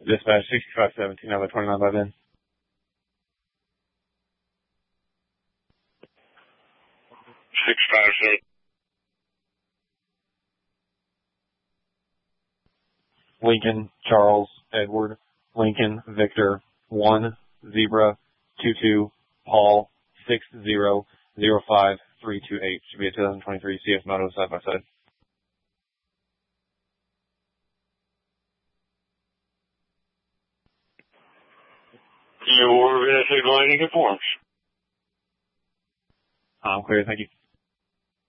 Dispatch 6517, number 29 by Ben. 657. Lincoln, Charles, Edward, Lincoln, Victor, 1, Zebra, 22, Paul, 6005328. Should be a 2023 CF Moto side by side. Your VSA line conforms. I'm clear, thank you.